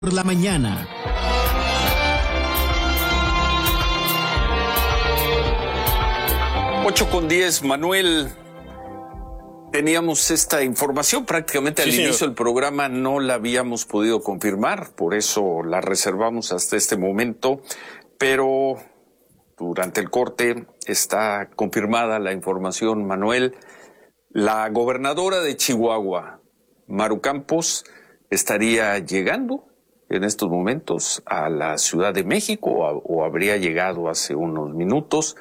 por la mañana. Ocho con 10, Manuel. Teníamos esta información prácticamente al inicio del programa, no la habíamos podido confirmar, por eso la reservamos hasta este momento, pero durante el corte está confirmada la información, Manuel. La gobernadora de Chihuahua, Maru Campos, estaría llegando en estos momentos a la Ciudad de México o habría llegado hace unos minutos.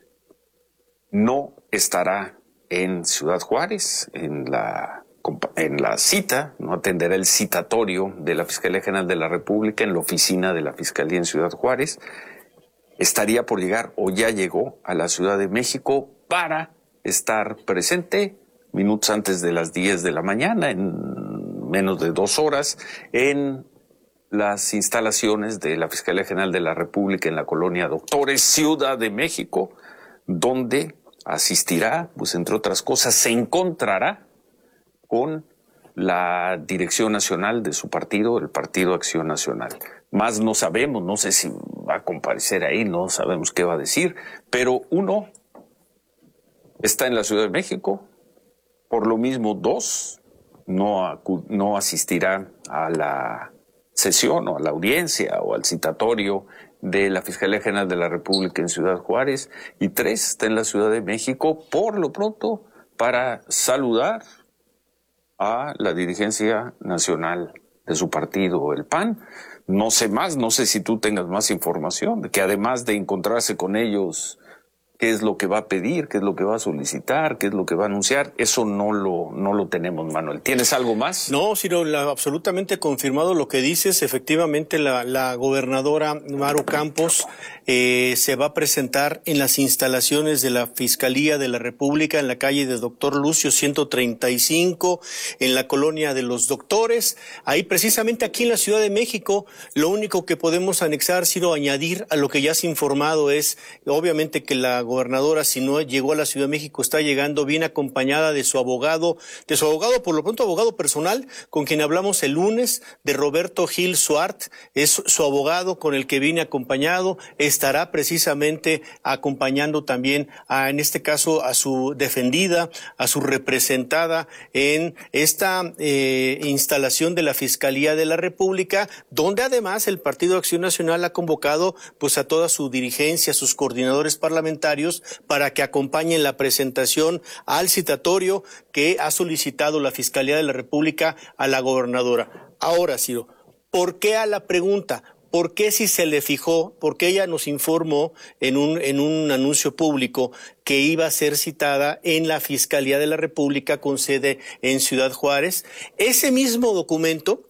No estará en Ciudad Juárez, en la cita, no atenderá el citatorio de la Fiscalía General de la República en la oficina de la Fiscalía en Ciudad Juárez. Estaría por llegar o ya llegó a la Ciudad de México para estar presente minutos antes de las 10 de la mañana, en menos de 2 horas, en las instalaciones de la Fiscalía General de la República en la colonia Doctores, Ciudad de México, donde asistirá, pues entre otras cosas, se encontrará con la dirección nacional de su partido, el Partido Acción Nacional. Más no sabemos, no sé si va a comparecer ahí, no sabemos qué va a decir, pero uno está en la Ciudad de México, por lo mismo dos no asistirán a la sesión o a la audiencia o al citatorio de la Fiscalía General de la República en Ciudad Juárez, y 3 está en la Ciudad de México, por lo pronto, para saludar a la dirigencia nacional de su partido, el PAN. No sé más, no sé si tú tengas más información, de que además de encontrarse con ellos, qué es lo que va a pedir, qué es lo que va a solicitar, qué es lo que va a anunciar, eso no lo tenemos, Manuel. ¿Tienes algo más? No, Ciro, absolutamente confirmado lo que dices. Efectivamente, la gobernadora Maru Campos se va a presentar en las instalaciones de la Fiscalía de la República en la calle de Doctor Lucio 135, en la colonia de los Doctores. Ahí precisamente aquí en la Ciudad de México, lo único que podemos anexar, Ciro, añadir a lo que ya has informado es, obviamente, que la gobernadora, si no llegó a la Ciudad de México, está llegando bien acompañada de su abogado, por lo pronto abogado personal, con quien hablamos el lunes, de Roberto Gil Suart, es su abogado con el que viene acompañado, estará precisamente acompañando también en este caso a su defendida, a su representada en esta instalación de la Fiscalía de la República, donde además el Partido Acción Nacional ha convocado pues a toda su dirigencia, a sus coordinadores parlamentarios, para que acompañen la presentación al citatorio que ha solicitado la Fiscalía de la República a la gobernadora. Ahora, Ciro, ¿por qué a la pregunta? ¿Por qué si se le fijó? Porque ella nos informó en un anuncio público que iba a ser citada en la Fiscalía de la República con sede en Ciudad Juárez. Ese mismo documento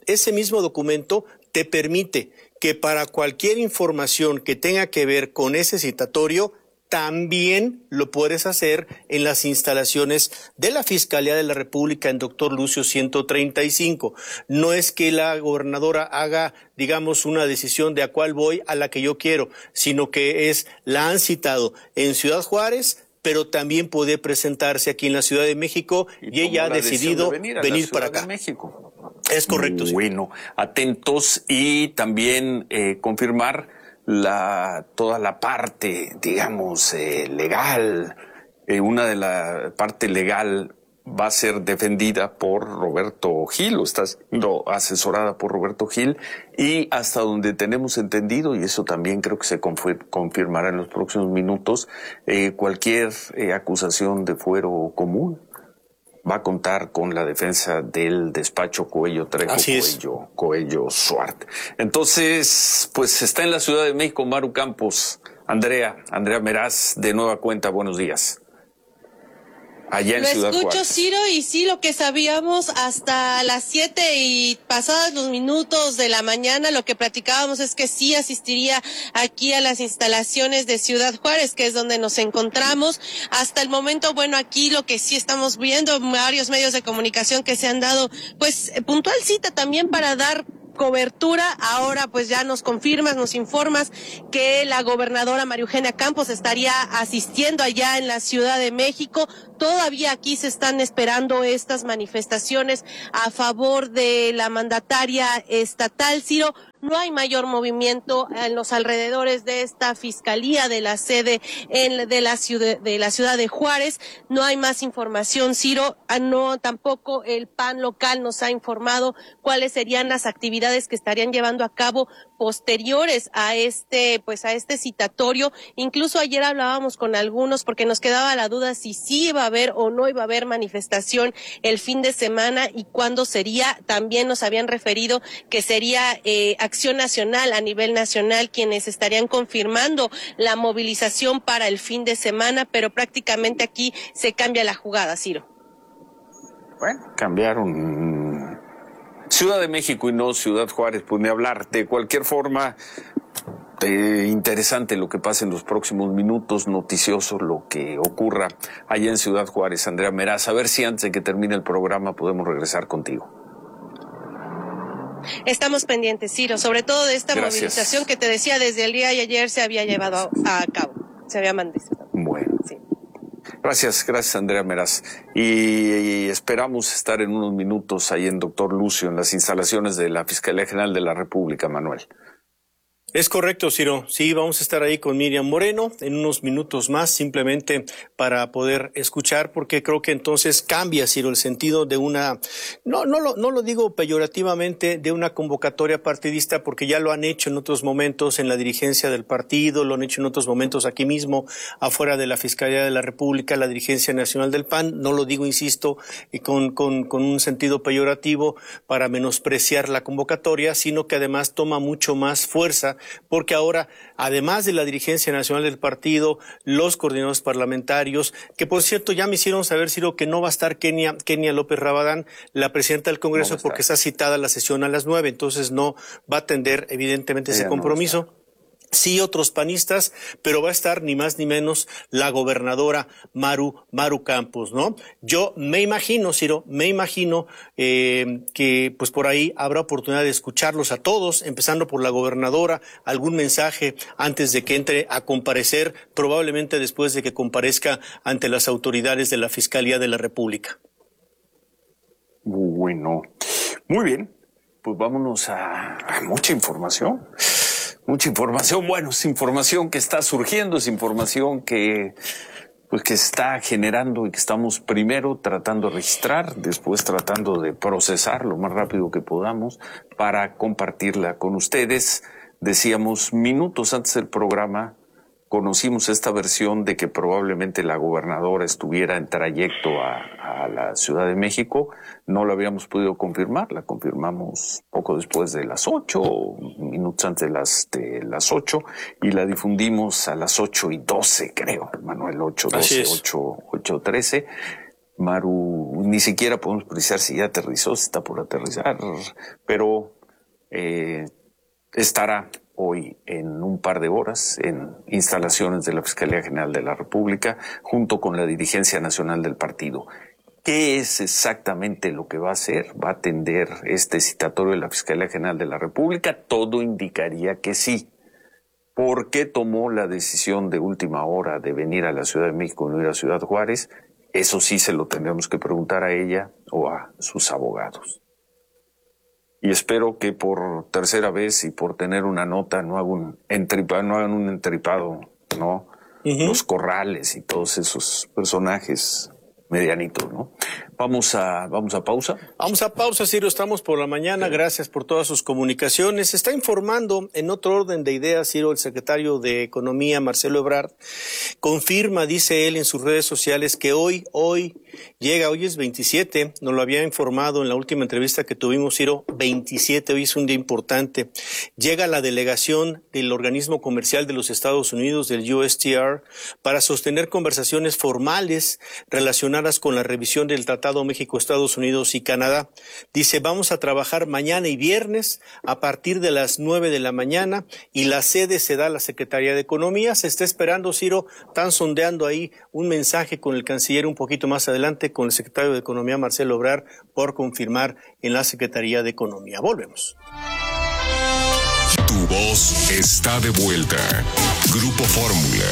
te permite que para cualquier información que tenga que ver con ese citatorio, también lo puedes hacer en las instalaciones de la Fiscalía de la República en Doctor Lucio 135. No es que la gobernadora haga, digamos, una decisión de a cuál voy, a la que yo quiero, sino que la han citado en Ciudad Juárez, pero también puede presentarse aquí en la Ciudad de México y ella ha decidido venir para acá. México. Es correcto. Bueno, sí. Atentos y también confirmar toda la parte, digamos, legal. Una de la parte legal va a ser defendida por Roberto Gil, o está siendo asesorada por Roberto Gil, y hasta donde tenemos entendido, y eso también creo que se confirmará en los próximos minutos, cualquier acusación de fuero común va a contar con la defensa del despacho Coello Trejo, Coello Suart. Entonces, pues está en la Ciudad de México Maru Campos. Andrea Meraz, de nueva cuenta, buenos días. Allá en Ciudad Juárez. Lo escucho, Ciro, y sí, lo que sabíamos hasta las 7 y pasados los minutos de la mañana, lo que platicábamos es que sí asistiría aquí a las instalaciones de Ciudad Juárez, que es donde nos encontramos. Hasta el momento, bueno, aquí lo que sí estamos viendo, varios medios de comunicación que se han dado, pues, puntual cita también para dar cobertura. Ahora pues ya nos confirmas, nos informas que la gobernadora María Eugenia Campos estaría asistiendo allá en la Ciudad de México. Todavía aquí se están esperando estas manifestaciones a favor de la mandataria estatal. Ciro, no hay mayor movimiento en los alrededores de esta fiscalía, de la sede de la ciudad de Juárez. No hay más información, Ciro. No, tampoco el PAN local nos ha informado cuáles serían las actividades que estarían llevando a cabo posteriores a este citatorio. Incluso ayer hablábamos con algunos porque nos quedaba la duda si sí iba a haber o no iba a haber manifestación el fin de semana y cuándo sería. También nos habían referido que sería Acción Nacional, a nivel nacional, quienes estarían confirmando la movilización para el fin de semana, pero prácticamente aquí se cambia la jugada, Ciro. Bueno, cambiaron Ciudad de México y no Ciudad Juárez, pues ni hablar. De cualquier forma, interesante lo que pasa en los próximos minutos, noticioso lo que ocurra allá en Ciudad Juárez. Andrea Meraz, a ver si antes de que termine el programa podemos regresar contigo. Estamos pendientes, Ciro, sobre todo de esta movilización que te decía desde el día de ayer se había llevado a cabo, se había mandado. Bueno. Sí. Gracias Andrea Meraz. Y esperamos estar en unos minutos ahí en Doctor Lucio, en las instalaciones de la Fiscalía General de la República, Manuel. Es correcto, Ciro. Sí, vamos a estar ahí con Miriam Moreno en unos minutos más, simplemente para poder escuchar, porque creo que entonces cambia, Ciro, el sentido de una, no lo digo peyorativamente, de una convocatoria partidista, porque ya lo han hecho en otros momentos en la dirigencia del partido, lo han hecho en otros momentos aquí mismo, afuera de la Fiscalía de la República, la dirigencia nacional del PAN. No lo digo, insisto, con un sentido peyorativo para menospreciar la convocatoria, sino que además toma mucho más fuerza, porque ahora, además de la dirigencia nacional del partido, los coordinadores parlamentarios, que por cierto ya me hicieron saber, Ciro, que no va a estar Kenia López Rabadán, la presidenta del Congreso, porque está citada la sesión a las 9, entonces no va a atender evidentemente ese compromiso. Sí, otros panistas, pero va a estar ni más ni menos la gobernadora Maru Campos, ¿no? Yo me imagino, Ciro, que pues por ahí habrá oportunidad de escucharlos a todos, empezando por la gobernadora, algún mensaje antes de que entre a comparecer, probablemente después de que comparezca ante las autoridades de la Fiscalía de la República. Bueno, muy bien, pues vámonos a mucha información. Mucha información, bueno, es información que está surgiendo, es información que está generando y que estamos primero tratando de registrar, después tratando de procesar lo más rápido que podamos para compartirla con ustedes. Decíamos minutos antes del programa, conocimos esta versión de que probablemente la gobernadora estuviera en trayecto a la Ciudad de México. No lo habíamos podido confirmar, la confirmamos poco después de las 8, minutos antes de las 8, y la difundimos a las 8:12, creo, Manuel, 8:12, 8:13. Maru, ni siquiera podemos precisar si ya aterrizó, si está por aterrizar, pero estará hoy en un par de horas en instalaciones de la Fiscalía General de la República junto con la dirigencia nacional del partido. ¿Qué es exactamente lo que va a hacer? ¿Va a atender este citatorio de la Fiscalía General de la República? Todo indicaría que sí. ¿Por qué tomó la decisión de última hora de venir a la Ciudad de México y no ir a Ciudad Juárez? Eso sí se lo tendremos que preguntar a ella o a sus abogados. Y espero que por tercera vez y por tener una nota no hagan un entripado, ¿no? Los Corrales y todos esos personajes medianitos, ¿no? Vamos a pausa. Vamos a pausa, Ciro. Estamos por la mañana. Gracias por todas sus comunicaciones. Se está informando en otro orden de ideas, Ciro, el secretario de Economía, Marcelo Ebrard, confirma, dice él en sus redes sociales, que hoy es 27, nos lo había informado en la última entrevista que tuvimos, Ciro, 27, hoy es un día importante. Llega la delegación del organismo comercial de los Estados Unidos, del USTR, para sostener conversaciones formales relacionadas con la revisión del Tratado México-Estados Unidos y Canadá. Dice, vamos a trabajar mañana y viernes a partir de las 9 de la mañana y la sede se da a la Secretaría de Economía. Se está esperando, Ciro, están sondeando ahí un mensaje con el canciller un poquito más adelante, con el secretario de Economía, Marcelo Ebrard, por confirmar en la Secretaría de Economía. Volvemos. está de vuelta. Grupo Fórmula.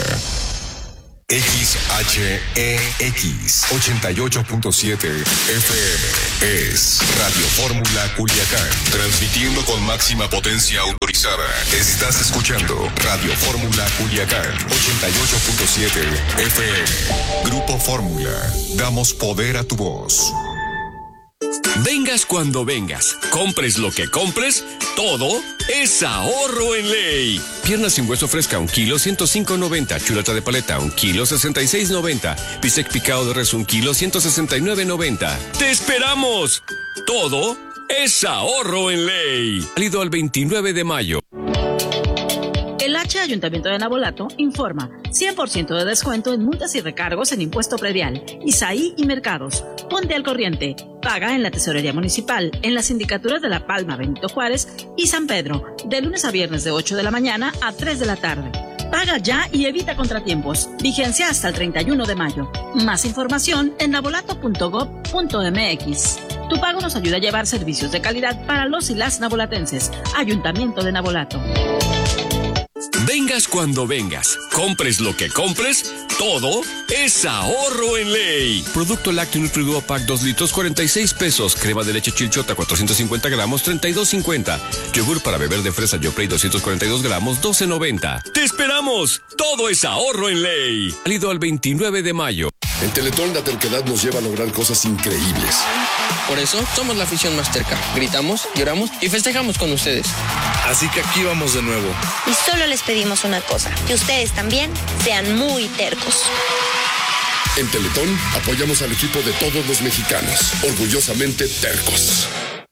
XHEX 88.7 FM es Radio Fórmula Culiacán, transmitiendo con máxima potencia autorizada. Estás escuchando Radio Fórmula Culiacán 88.7 FM. Grupo Fórmula, damos poder a tu voz. Vengas cuando vengas, compres lo que compres, todo es ahorro en ley. Pierna sin hueso fresca, 1 kilo, 105.90. Chuleta de paleta, 1 kilo, 66.90. Bistec picado de res, 1 kilo, 169.90. ¡Te esperamos! Todo es ahorro en ley. Válido al 29 de mayo. El Ayuntamiento de Navolato informa 100% de descuento en multas y recargos en impuesto predial, ISAI y mercados. Ponte al corriente. Paga en la Tesorería Municipal, en las sindicaturas de La Palma, Benito Juárez y San Pedro, de lunes a viernes de 8 de la mañana a 3 de la tarde. Paga ya y evita contratiempos. Vigencia hasta el 31 de mayo. Más información en navolato.gov.mx. Tu pago nos ayuda a llevar servicios de calidad para los y las navolatenses. Ayuntamiento de Navolato. Vengas cuando vengas, compres lo que compres, todo es ahorro en ley. Producto lácteo Nutriduo Pack 2 litros, 46 pesos. Crema de leche Chilchota, 450 gramos, 32.50. Yogur para beber de fresa Yoplait, 242 gramos, 12.90. ¡Te esperamos! Todo es ahorro en ley. Válido al 29 de mayo. En Teletón la terquedad nos lleva a lograr cosas increíbles. Por eso somos la afición más terca. Gritamos, lloramos y festejamos con ustedes. Así que aquí vamos de nuevo. Y solo les pedimos una cosa, que ustedes también sean muy tercos. En Teletón apoyamos al equipo de todos los mexicanos, orgullosamente tercos.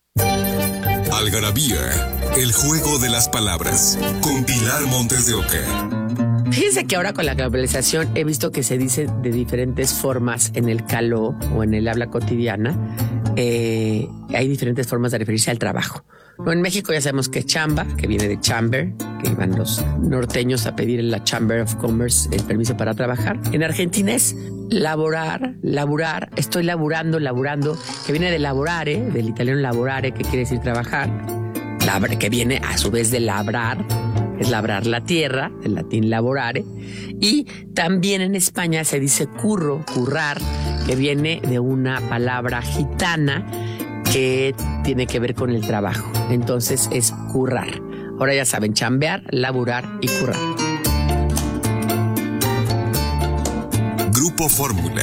Algarabía, el juego de las palabras, con Pilar Montes de Oca. Fíjense que ahora con la globalización he visto que se dice de diferentes formas en el caló o en el habla cotidiana. Hay diferentes formas de referirse al trabajo. No, en México ya sabemos que es chamba, que viene de chamber, que iban los norteños a pedir en la Chamber of Commerce el permiso para trabajar. En Argentina es laborar, estoy laburando, que viene de lavorare, del italiano lavorare, que quiere decir trabajar, que viene a su vez de labrar, es labrar la tierra, del latín laborare, y también en España se dice currar, que viene de una palabra gitana que tiene que ver con el trabajo. Entonces es currar. Ahora ya saben, chambear, laburar y currar. Grupo Fórmula.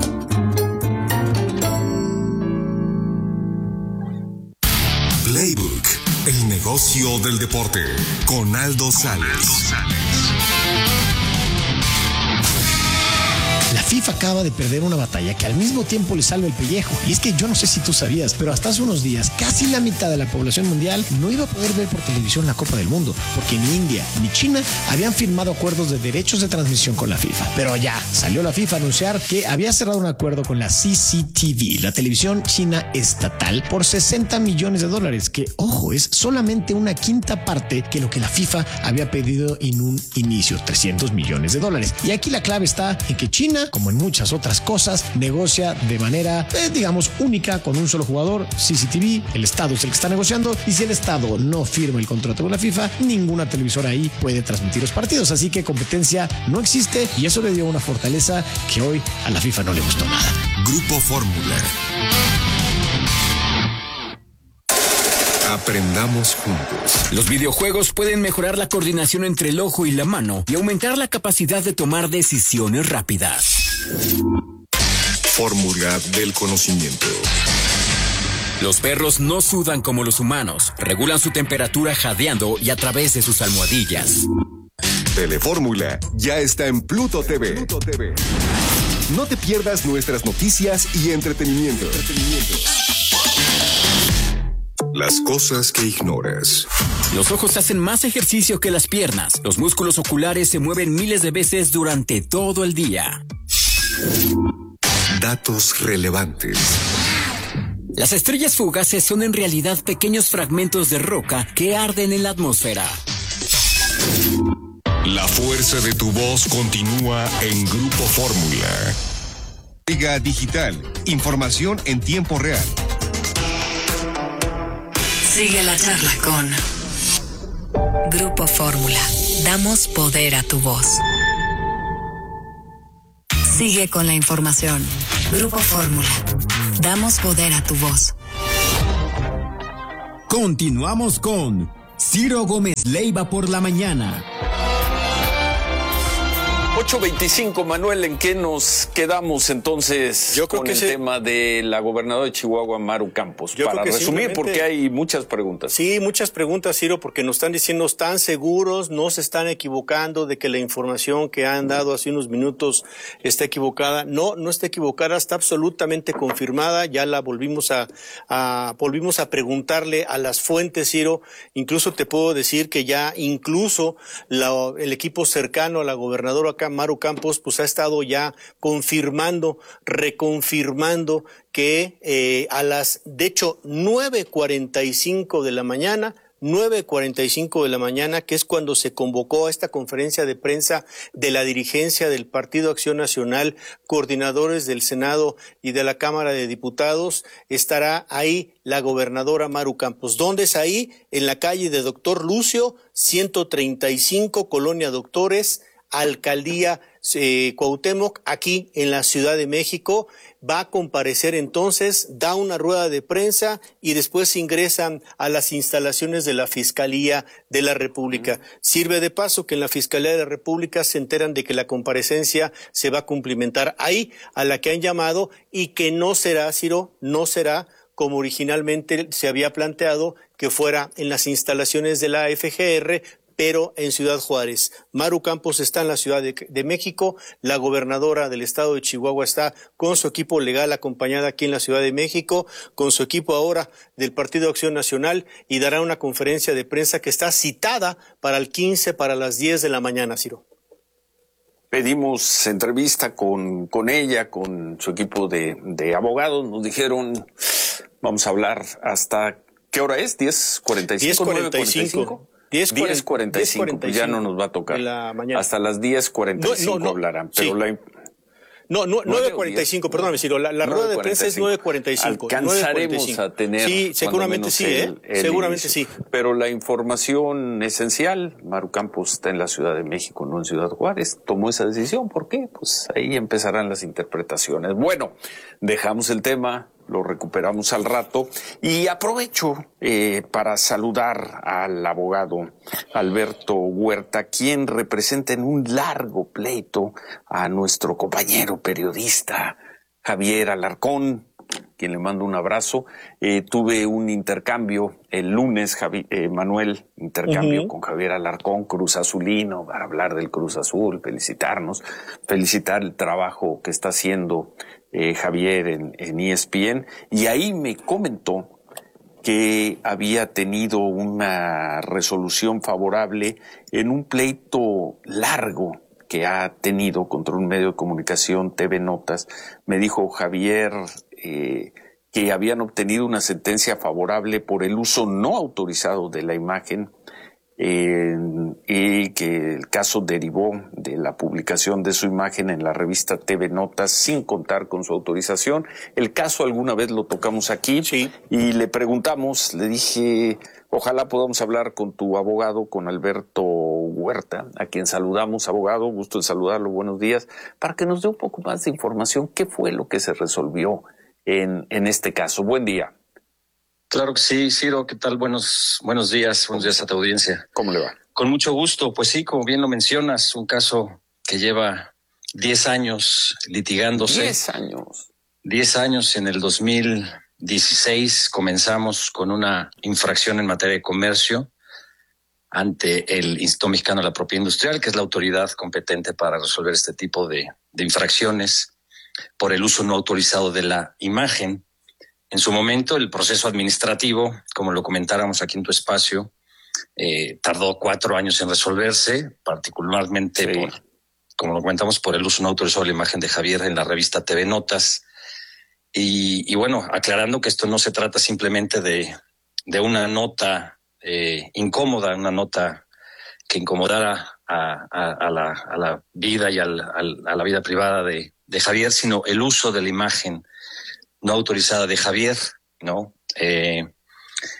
Playbook, el negocio del deporte, con Aldo Sales. La FIFA acaba de perder una batalla que al mismo tiempo le salva el pellejo. Y es que yo no sé si tú sabías, pero hasta hace unos días casi la mitad de la población mundial no iba a poder ver por televisión la Copa del Mundo, porque ni India ni China habían firmado acuerdos de derechos de transmisión con la FIFA. Pero ya salió la FIFA a anunciar que había cerrado un acuerdo con la CCTV, la televisión china estatal, por $60 millones, que, ojo, es solamente una quinta parte que lo que la FIFA había pedido en un inicio, $300 millones. Y aquí la clave está en que China, como en muchas otras cosas, negocia de manera, digamos, única con un solo jugador, CCTV. El Estado es el que está negociando, y si el Estado no firma el contrato con la FIFA, ninguna televisora ahí puede transmitir los partidos. Así que competencia no existe, y eso le dio una fortaleza que hoy a la FIFA no le gustó nada. Grupo Fórmula. Aprendamos juntos. Los videojuegos pueden mejorar la coordinación entre el ojo y la mano y aumentar la capacidad de tomar decisiones rápidas. Fórmula del conocimiento. Los perros no sudan como los humanos, regulan su temperatura jadeando y a través de sus almohadillas. Telefórmula ya está en Pluto TV. No te pierdas nuestras noticias y entretenimiento. Las cosas que ignoras. Los ojos hacen más ejercicio que las piernas. Los músculos oculares se mueven miles de veces durante todo el día. Datos relevantes. Las estrellas fugaces son en realidad pequeños fragmentos de roca que arden en la atmósfera. La fuerza de tu voz continúa en Grupo Fórmula. Liga Digital. Información en tiempo real. Sigue la charla con Grupo Fórmula. Damos poder a tu voz. Sigue con la información. Grupo Fórmula. Damos poder a tu voz. Continuamos con Ciro Gómez Leiva por la mañana. 8:25, Manuel, ¿en qué nos quedamos entonces? Yo creo con el tema de la gobernadora de Chihuahua, Maru Campos? Para resumir, porque hay muchas preguntas. Sí, muchas preguntas, Ciro, porque nos están diciendo, están seguros, no se están equivocando de que la información que han dado hace unos minutos está equivocada. No está equivocada, está absolutamente confirmada. Ya la volvimos a preguntarle a las fuentes, Ciro. Incluso te puedo decir que ya incluso el equipo cercano a la gobernadora acá, Maru Campos, pues ha estado ya reconfirmando que a las, de hecho, 9:45 de la mañana, que es cuando se convocó a esta conferencia de prensa de la dirigencia del Partido Acción Nacional, coordinadores del Senado y de la Cámara de Diputados, estará ahí la gobernadora Maru Campos. ¿Dónde es ahí? En la calle de Doctor Lucio, 135, Colonia Doctores, Alcaldía Cuauhtémoc, aquí en la Ciudad de México. Va a comparecer entonces, da una rueda de prensa y después ingresan a las instalaciones de la Fiscalía de la República. Sirve de paso que en la Fiscalía de la República se enteran de que la comparecencia se va a cumplimentar ahí, a la que han llamado, y que no será, Ciro, no será como originalmente se había planteado, que fuera en las instalaciones de la FGR, pero en Ciudad Juárez. Maru Campos está en la Ciudad de México, la gobernadora del estado de Chihuahua está con su equipo legal acompañada aquí en la Ciudad de México, con su equipo ahora del Partido Acción Nacional, y dará una conferencia de prensa que está citada para el 15, para las 10 de la mañana, Ciro. Pedimos entrevista con ella, con su equipo de abogados. Nos dijeron, vamos a hablar hasta, ¿qué hora es? ¿10:45? 10:45. 10:45, pues ya no nos va a tocar. Hasta las 10:45 hablarán. Pero sí. 9:45, perdóname, Ciro. La rueda de prensa es 9:45. Alcanzaremos a tener. Sí, seguramente sí, seguramente sí. Pero la información esencial, Maru Campos está en la Ciudad de México, no en Ciudad Juárez. Tomó esa decisión. ¿Por qué? Pues ahí empezarán las interpretaciones. Bueno, dejamos el tema, lo recuperamos al rato, y aprovecho para saludar al abogado Alberto Huerta, quien representa en un largo pleito a nuestro compañero periodista Javier Alarcón, quien le mando un abrazo. Tuve un intercambio el lunes, Manuel, con Javier Alarcón, Cruz Azulino, para hablar del Cruz Azul, felicitar el trabajo que está haciendo Javier en ESPN, y ahí me comentó que había tenido una resolución favorable en un pleito largo que ha tenido contra un medio de comunicación, TV Notas. Me dijo Javier que habían obtenido una sentencia favorable por el uso no autorizado de la imagen, y que el caso derivó de la publicación de su imagen en la revista TV Notas sin contar con su autorización. El caso alguna vez lo tocamos aquí, sí, y le preguntamos, le dije, ojalá podamos hablar con tu abogado, con Alberto Huerta, a quien saludamos. Abogado, gusto en saludarlo, buenos días, para que nos dé un poco más de información. ¿Qué fue lo que se resolvió en este caso? Buen día. Claro que sí, Ciro, ¿qué tal? Buenos días a tu audiencia. ¿Cómo le va? Con mucho gusto. Pues sí, como bien lo mencionas, un caso que lleva 10 años litigándose. 10 años. 10 años. En el 2016 comenzamos con una infracción en materia de comercio ante el Instituto Mexicano de la Propiedad Industrial, que es la autoridad competente para resolver este tipo de infracciones por el uso no autorizado de la imagen. En su momento, el proceso administrativo, como lo comentáramos aquí en tu espacio, tardó 4 años en resolverse, particularmente como lo comentamos, por el uso no autorizado de la imagen de Javier en la revista TV Notas. Y bueno, aclarando que esto no se trata simplemente de una nota incómoda, una nota que incomodara a la vida y a la vida privada de Javier, sino el uso de la imagen no autorizada de Javier, ¿no?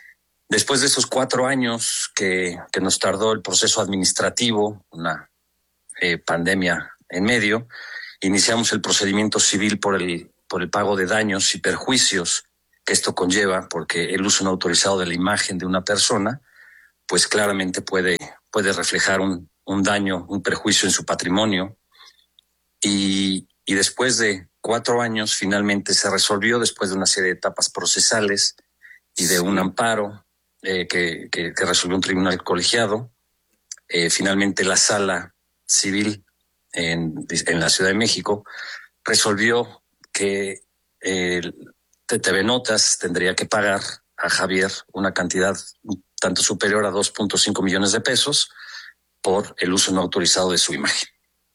Después de esos 4 años que nos tardó el proceso administrativo, una pandemia en medio, iniciamos el procedimiento civil por el pago de daños y perjuicios que esto conlleva, porque el uso no autorizado de la imagen de una persona, pues claramente puede reflejar un daño, un perjuicio en su patrimonio. Y después de 4 años, finalmente se resolvió, después de una serie de etapas procesales y de un amparo que resolvió un tribunal colegiado. Finalmente la Sala Civil en la Ciudad de México resolvió que TV Notas tendría que pagar a Javier una cantidad tanto superior a 2.5 millones de pesos por el uso no autorizado de su imagen.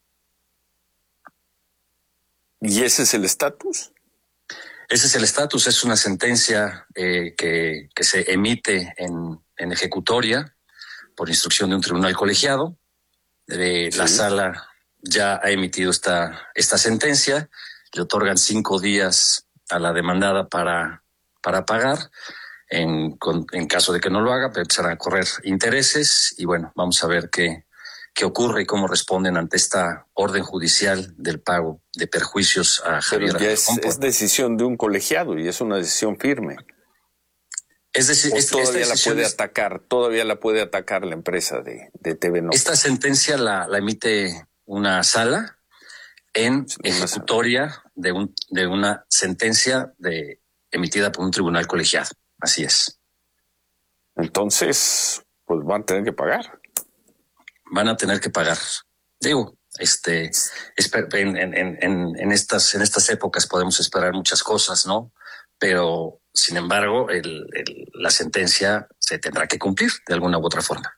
¿Y ese es el estatus? Ese es el estatus, es una sentencia que se emite en ejecutoria por instrucción de un tribunal colegiado. La sala ya ha emitido esta sentencia, le otorgan 5 días a la demandada para pagar. En caso de que no lo haga, pues empezarán a correr intereses y bueno, vamos a ver qué ocurre y cómo responden ante esta orden judicial del pago de perjuicios a Javier. Pero ya es decisión de un colegiado y es una decisión firme. Es decir, todavía la puede atacar la empresa de TV Notas. Esta sentencia la emite una sala en ejecutoria de una sentencia emitida por un tribunal colegiado. Así es. Entonces, pues van a tener que pagar. Van a tener que pagar. Digo, en estas épocas podemos esperar muchas cosas, ¿no? Pero, sin embargo, la sentencia se tendrá que cumplir de alguna u otra forma.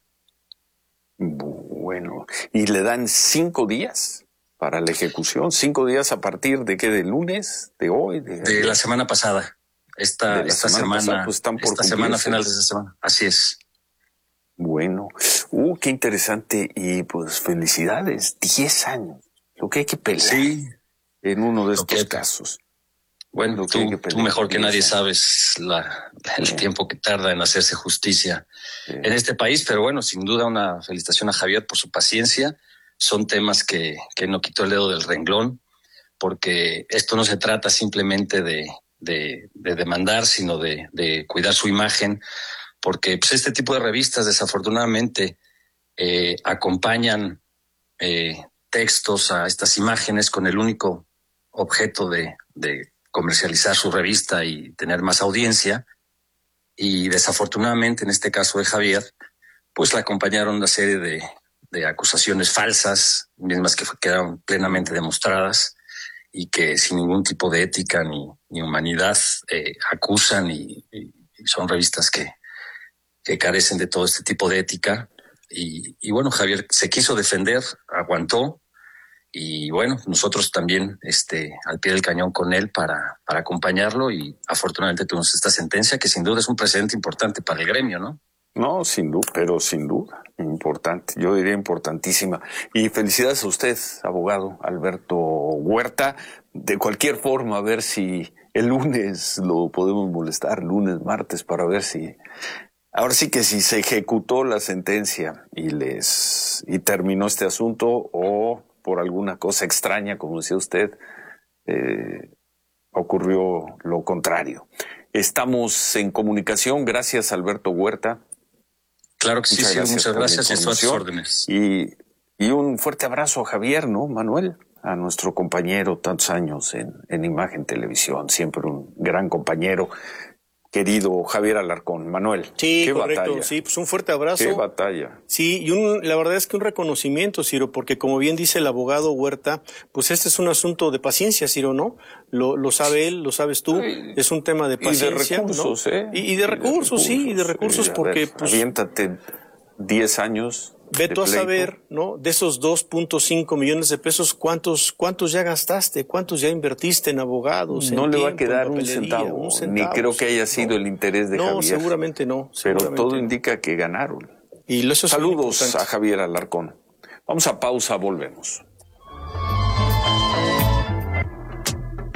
Bueno, ¿y le dan 5 días para la ejecución? ¿5 días a partir de qué? ¿De lunes? ¿De hoy? De la semana pasada. Esta semana, pues están por esta semana, final de esta semana. Así es. Bueno, qué interesante. Y pues felicidades, 10 años. Lo que hay que pelear en uno de estos casos. Bueno, tú mejor que nadie sabes el tiempo que tarda en hacerse justicia en este país, pero bueno, sin duda una felicitación a Javier por su paciencia. Son temas que no quitó el dedo del renglón, porque esto no se trata simplemente de demandar, sino de cuidar su imagen, porque pues, este tipo de revistas desafortunadamente acompañan textos a estas imágenes con el único objeto de comercializar su revista y tener más audiencia, y desafortunadamente en este caso de Javier, pues la acompañaron una serie de acusaciones falsas, mismas que quedaron plenamente demostradas y que sin ningún tipo de ética ni humanidad acusan y son revistas que carecen de todo este tipo de ética. Y bueno, Javier se quiso defender, aguantó, y bueno, nosotros también al pie del cañón con él para acompañarlo, y afortunadamente tuvimos esta sentencia que sin duda es un precedente importante para el gremio, ¿no? No, sin duda, importante, yo diría importantísima. Y felicidades a usted, abogado Alberto Huerta. De cualquier forma, a ver si el lunes lo podemos molestar, lunes, martes, para ver si... Ahora sí que si se ejecutó la sentencia y terminó este asunto, o por alguna cosa extraña, como decía usted, ocurrió lo contrario. Estamos en comunicación. Gracias, Alberto Huerta. Claro que muchas gracias y a sus órdenes. Y un fuerte abrazo a Javier, ¿no, Manuel? A nuestro compañero, tantos años en Imagen Televisión, siempre un gran compañero. Querido Javier Alarcón. Manuel, sí, qué correcto, batalla. Sí, pues un fuerte abrazo. Qué batalla. Sí, y la verdad es que un reconocimiento, Ciro, porque como bien dice el abogado Huerta, pues este es un asunto de paciencia, Ciro, ¿no? Lo sabe él, lo sabes tú, es un tema de paciencia. Y de recursos, ¿no? Y de recursos, sí, y de recursos, porque... Pues, aviéntate 10 años. Ve tú a saber, ¿no? De esos 2.5 millones de pesos, ¿cuántos ya gastaste? ¿Cuántos ya invertiste en abogados? No le va a quedar un centavo, ni creo que haya sido el interés de Javier. No, seguramente no. Pero todo indica que ganaron. Y eso es saludos a Javier Alarcón. Vamos a pausa, volvemos.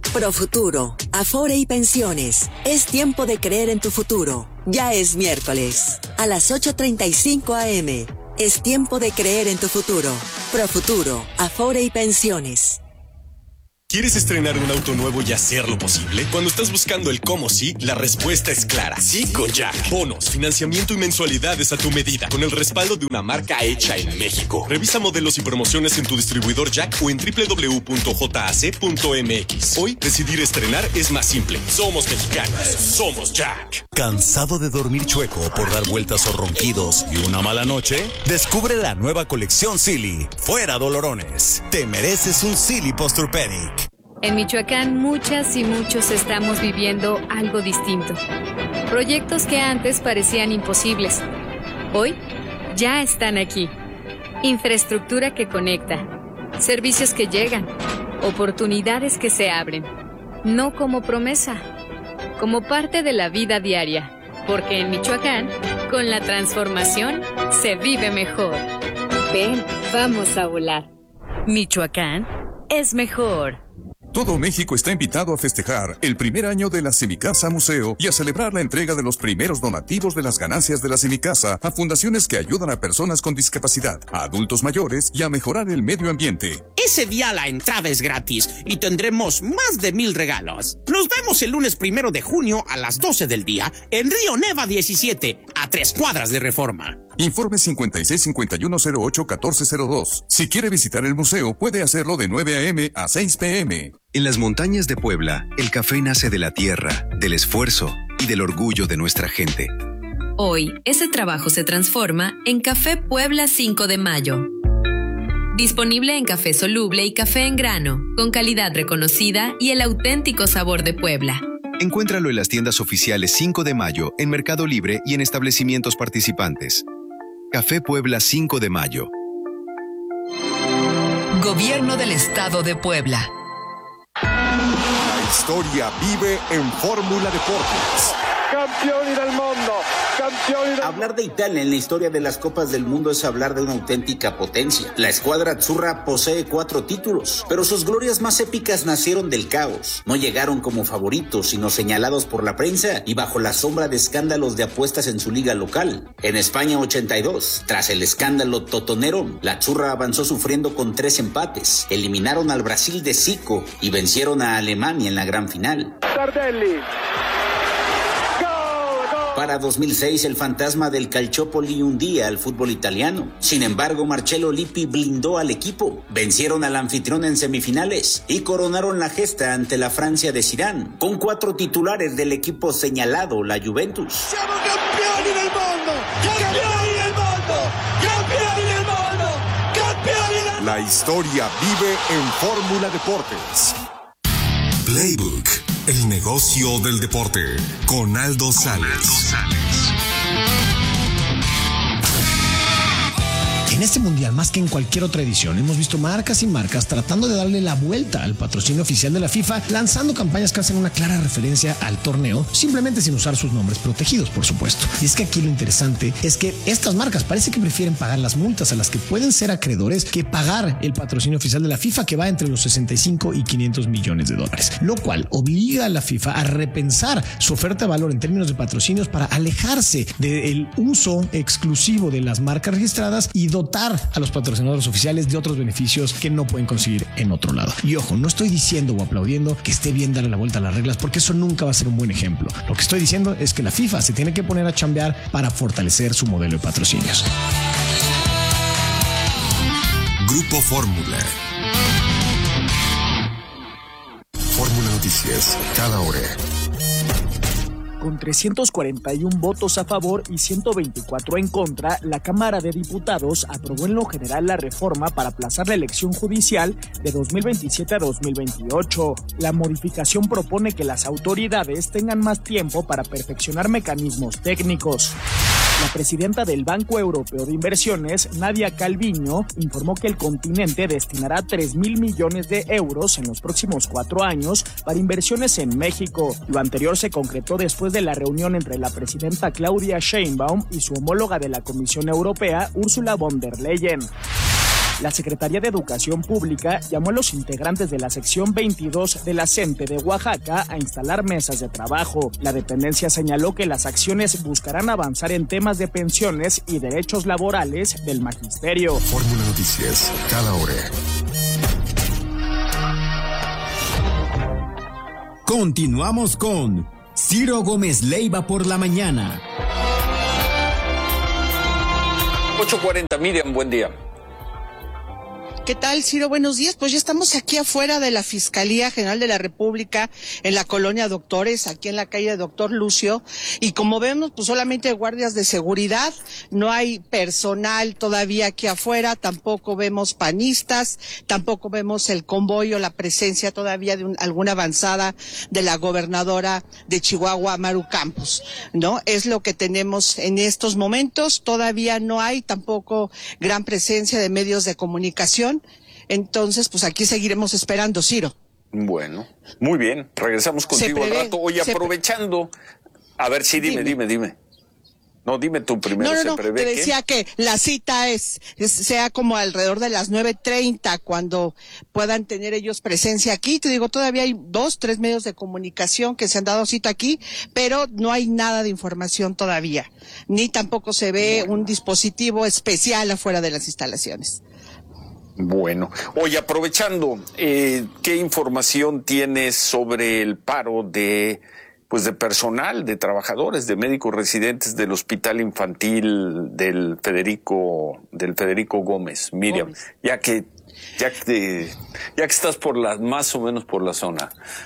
Profuturo, Afore y Pensiones. Es tiempo de creer en tu futuro. Ya es miércoles, a las 8:35 a.m. Es tiempo de creer en tu futuro. Profuturo, Afore y Pensiones. ¿Quieres estrenar un auto nuevo y hacerlo posible? Cuando estás buscando el cómo sí, la respuesta es clara. Sí con Jack. Bonos, financiamiento y mensualidades a tu medida, con el respaldo de una marca hecha en México. Revisa modelos y promociones en tu distribuidor Jack o en www.jac.mx. Hoy, decidir estrenar es más simple. Somos mexicanos. Somos Jack. ¿Cansado de dormir chueco por dar vueltas o ronquidos y una mala noche? Descubre la nueva colección Silly. Fuera dolorones. Te mereces un Silly Posturepedic. En Michoacán, muchas y muchos estamos viviendo algo distinto. Proyectos que antes parecían imposibles, hoy ya están aquí. Infraestructura que conecta, servicios que llegan, oportunidades que se abren. No como promesa, como parte de la vida diaria. Porque en Michoacán, con la transformación, se vive mejor. Ven, vamos a volar. Michoacán es mejor. Todo México está invitado a festejar el primer año de la Semicasa Museo y a celebrar la entrega de los primeros donativos de las ganancias de la Semicasa a fundaciones que ayudan a personas con discapacidad, a adultos mayores y a mejorar el medio ambiente. Ese día la entrada es gratis y tendremos más de 1,000 regalos. Nos vemos el lunes 1 de junio a las 12 del día en Río Neva 17, a 3 cuadras de Reforma. Informe 5651081402. Si quiere visitar el museo, puede hacerlo de 9 a.m. a 6 p.m. En las montañas de Puebla, el café nace de la tierra, del esfuerzo y del orgullo de nuestra gente. Hoy, ese trabajo se transforma en Café Puebla 5 de Mayo. Disponible en café soluble y café en grano, con calidad reconocida y el auténtico sabor de Puebla. Encuéntralo en las tiendas oficiales 5 de Mayo, en Mercado Libre y en establecimientos participantes. Café Puebla 5 de Mayo. Gobierno del Estado de Puebla. La historia vive en Fórmula Deportes. Campioni del mundo, campioni del... Hablar de Italia en la historia de las Copas del Mundo es hablar de una auténtica potencia. La escuadra azzurra posee 4 títulos, pero sus glorias más épicas nacieron del caos. No llegaron como favoritos, sino señalados por la prensa y bajo la sombra de escándalos de apuestas en su liga local. En España 82, tras el escándalo totonero, la azzurra avanzó sufriendo con 3 empates. Eliminaron al Brasil de Zico y vencieron a Alemania en la gran final. Tardelli. Para 2006, el fantasma del Calciopoli hundía al fútbol italiano. Sin embargo, Marcello Lippi blindó al equipo. Vencieron al anfitrión en semifinales y coronaron la gesta ante la Francia de Zidane, con 4 titulares del equipo señalado, la Juventus. ¡Siamo campioni del mundo! ¡Campioni del mundo! ¡Campioni del mundo! ¡Campioni del mundo! La historia vive en Fórmula Deportes. Playbook, el negocio del deporte, con Aldo Sales. En este mundial, más que en cualquier otra edición, hemos visto marcas y marcas tratando de darle la vuelta al patrocinio oficial de la FIFA, lanzando campañas que hacen una clara referencia al torneo, simplemente sin usar sus nombres protegidos, por supuesto. Y es que aquí lo interesante es que estas marcas parece que prefieren pagar las multas a las que pueden ser acreedores que pagar el patrocinio oficial de la FIFA, que va entre los 65 y 500 millones de dólares, lo cual obliga a la FIFA a repensar su oferta de valor en términos de patrocinios para alejarse del uso exclusivo de las marcas registradas y dotar a los patrocinadores oficiales de otros beneficios que no pueden conseguir en otro lado. Y ojo, no estoy diciendo o aplaudiendo que esté bien darle la vuelta a las reglas, porque eso nunca va a ser un buen ejemplo. Lo que estoy diciendo es que la FIFA se tiene que poner a chambear para fortalecer su modelo de patrocinios. Grupo Fórmula. Fórmula Noticias, cada hora. Con 341 votos a favor y 124 en contra, la Cámara de Diputados aprobó en lo general la reforma para aplazar la elección judicial de 2027 a 2028. La modificación propone que las autoridades tengan más tiempo para perfeccionar mecanismos técnicos. La presidenta del Banco Europeo de Inversiones, Nadia Calviño, informó que el continente destinará 3,000 millones de euros en los próximos 4 años para inversiones en México. Lo anterior se concretó después de la reunión entre la presidenta Claudia Sheinbaum y su homóloga de la Comisión Europea, Ursula von der Leyen. La Secretaría de Educación Pública llamó a los integrantes de la sección 22 de la CENTE de Oaxaca a instalar mesas de trabajo. La dependencia señaló que las acciones buscarán avanzar en temas de pensiones y derechos laborales del magisterio. Fórmula Noticias, cada hora. Continuamos con Ciro Gómez Leiva por la mañana. 8:40, Miriam, buen día. ¿Qué tal, Ciro? Buenos días. Pues ya estamos aquí afuera de la Fiscalía General de la República, en la colonia Doctores, aquí en la calle Doctor Lucio. Y como vemos, pues solamente guardias de seguridad, no hay personal todavía aquí afuera, tampoco vemos panistas, tampoco vemos el convoy o la presencia todavía de alguna avanzada de la gobernadora de Chihuahua, Maru Campos, ¿no? Es lo que tenemos en estos momentos. Todavía no hay tampoco gran presencia de medios de comunicación. Entonces, pues aquí seguiremos esperando, Ciro. Bueno, muy bien. Regresamos contigo al rato. Oye, aprovechando. A ver, sí, dime. No, dime tú primero. No, te decía que la cita sea como alrededor de las 9:30, cuando puedan tener ellos presencia aquí. Te digo, todavía hay 2-3 medios de comunicación que se han dado cita aquí, pero no hay nada de información todavía. Ni tampoco se ve un dispositivo especial afuera de las instalaciones. Bueno, oye, aprovechando, ¿qué información tienes sobre el paro de personal, de trabajadores, de médicos residentes del Hospital Infantil del Federico Gómez, Miriam? Ya que estás más o menos por la zona.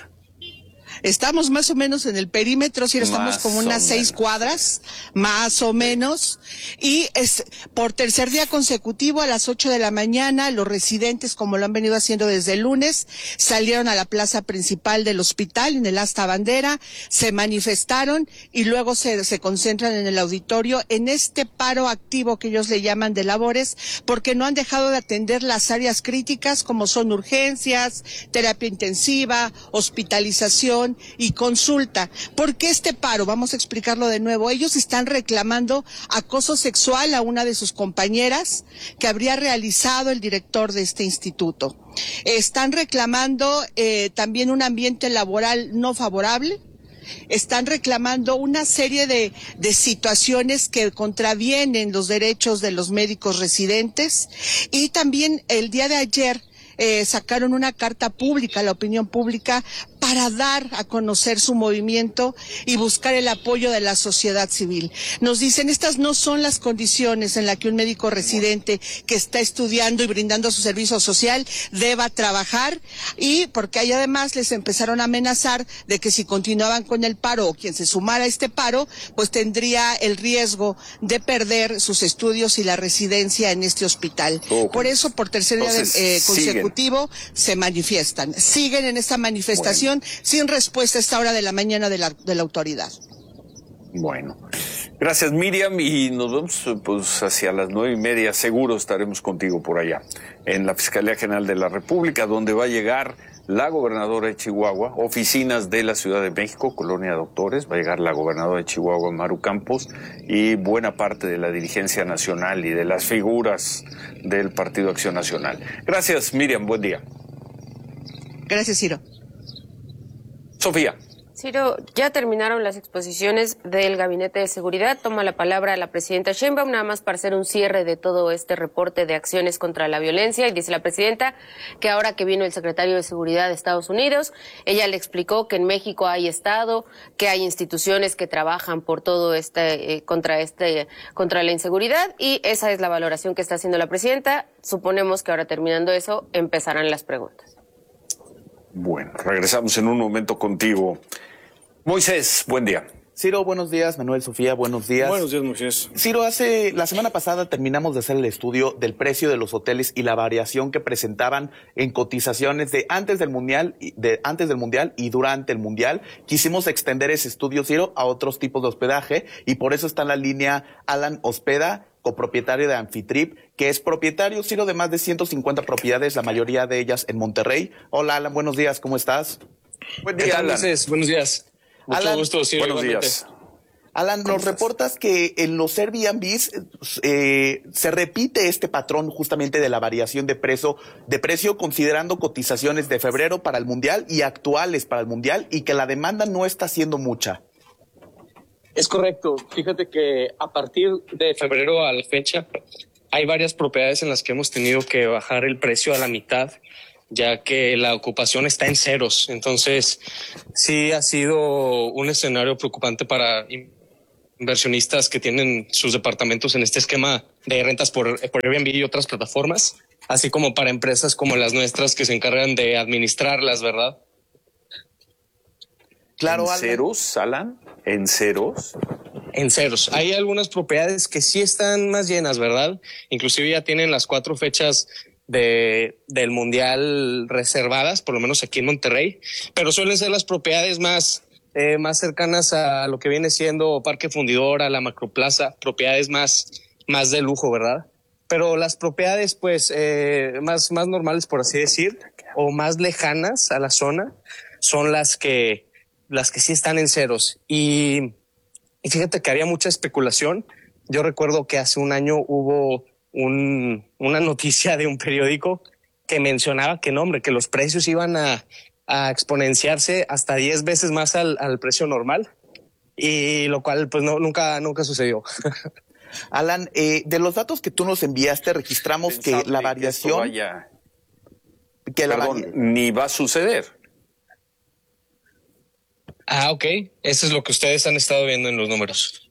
Estamos más o menos en el perímetro, si estamos como unas 6 cuadras, más o menos, y es por tercer día consecutivo a las 8 de la mañana, los residentes, como lo han venido haciendo desde el lunes, salieron a la plaza principal del hospital, en el Asta Bandera, se manifestaron y luego se concentran en el auditorio en este paro activo que ellos le llaman de labores, porque no han dejado de atender las áreas críticas como son urgencias, terapia intensiva, hospitalización y consulta. ¿Por qué este paro? Vamos a explicarlo de nuevo. Ellos están reclamando acoso sexual a una de sus compañeras que habría realizado el director de este instituto. Están reclamando también un ambiente laboral no favorable. Están reclamando una serie de situaciones que contravienen los derechos de los médicos residentes, y también el día de ayer sacaron una carta pública a la opinión pública para dar a conocer su movimiento y buscar el apoyo de la sociedad civil. Nos dicen, estas no son las condiciones en las que un médico residente que está estudiando y brindando su servicio social deba trabajar, y porque ahí además les empezaron a amenazar de que si continuaban con el paro, o quien se sumara a este paro, pues tendría el riesgo de perder sus estudios y la residencia en este hospital. Por eso, por tercer día consecutivo, se manifiestan. Siguen en esta manifestación sin respuesta a esta hora de la mañana de la autoridad. Bueno, gracias, Miriam, y nos vemos pues hacia las 9:30. Seguro estaremos contigo por allá, en la Fiscalía General de la República, donde va a llegar la gobernadora de Chihuahua, oficinas de la Ciudad de México, Colonia Doctores, va a llegar la gobernadora de Chihuahua, Maru Campos, y buena parte de la dirigencia nacional y de las figuras del Partido Acción Nacional. Gracias, Miriam, buen día. Gracias, Ciro. Sofía. Ciro, ya terminaron las exposiciones del Gabinete de Seguridad. Toma la palabra la presidenta Sheinbaum, nada más para hacer un cierre de todo este reporte de acciones contra la violencia. Y dice la presidenta que ahora que vino el secretario de Seguridad de Estados Unidos, ella le explicó que en México hay Estado, que hay instituciones que trabajan por todo contra la inseguridad, y esa es la valoración que está haciendo la presidenta. Suponemos que ahora, terminando eso, empezarán las preguntas. Bueno, regresamos en un momento contigo. Moisés, buen día. Ciro, buenos días. Manuel, Sofía, buenos días. Buenos días, Moisés. Ciro, la semana pasada terminamos de hacer el estudio del precio de los hoteles y la variación que presentaban en cotizaciones de antes del Mundial y durante el Mundial. Quisimos extender ese estudio, Ciro, a otros tipos de hospedaje, y por eso está en la línea Alan Hospeda, copropietario de Amphitrip, que es propietario, Ciro, de más de 150 propiedades, la mayoría de ellas en Monterrey. Hola, Alan, buenos días, ¿cómo estás? Buen día, Alan. Buenos días. Mucho Alan, gusto, Ciro. Buenos días. Alan, nos reportas que en los Airbnbs se repite este patrón justamente de la variación de precio considerando cotizaciones de febrero para el Mundial y actuales para el Mundial, y que la demanda no está siendo mucha. Es correcto. Fíjate que a partir de febrero a la fecha hay varias propiedades en las que hemos tenido que bajar el precio a la mitad, ya que la ocupación está en ceros. Entonces, sí ha sido un escenario preocupante para inversionistas que tienen sus departamentos en este esquema de rentas por Airbnb y otras plataformas, así como para empresas como las nuestras que se encargan de administrarlas, ¿verdad? Claro, ¿En ceros, Alan? ¿En ceros? En ceros. Hay algunas propiedades que sí están más llenas, ¿verdad? Inclusive ya tienen las 4 fechas del Mundial reservadas, por lo menos aquí en Monterrey, pero suelen ser las propiedades más cercanas a lo que viene siendo Parque Fundidora, la Macroplaza, propiedades más de lujo, ¿verdad? Pero las propiedades, pues, más normales, por así decir, o más lejanas a la zona, son las que sí están en ceros. Y fíjate que había mucha especulación. Yo recuerdo que hace un año hubo una noticia de un periódico que mencionaba que que los precios iban a exponenciarse hasta 10 veces más al precio normal, y lo cual pues nunca sucedió. Alan, de los datos que tú nos enviaste, registramos que la variación ni va a suceder. Ok. Eso es lo que ustedes han estado viendo en los números.